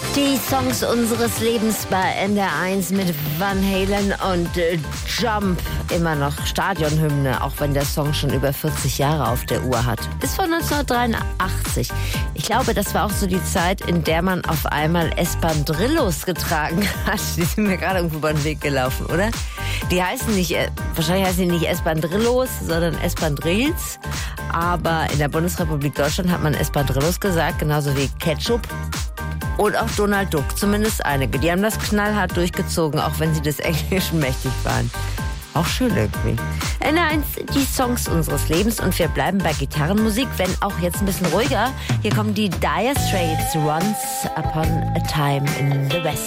Die Songs unseres Lebens bei NDR1 mit Van Halen und Jump. Immer noch Stadionhymne, auch wenn der Song schon über 40 Jahre auf der Uhr hat. Ist von 1983. Ich glaube, das war auch so die Zeit, in der man auf einmal Espandrillos getragen hat. Die sind mir gerade irgendwo über den Weg gelaufen, oder? Die heißen nicht, wahrscheinlich heißen die nicht Espandrillos, sondern Espandrills. Aber in der Bundesrepublik Deutschland hat man Espandrillos gesagt, genauso wie Ketchup. Und auch Donald Duck, zumindest einige. Die haben das knallhart durchgezogen, auch wenn sie des Englischen mächtig waren. Auch schön irgendwie. NDR1, die Songs unseres Lebens. Und wir bleiben bei Gitarrenmusik, wenn auch jetzt ein bisschen ruhiger. Hier kommen die Dire Straits, Once Upon a Time in the West.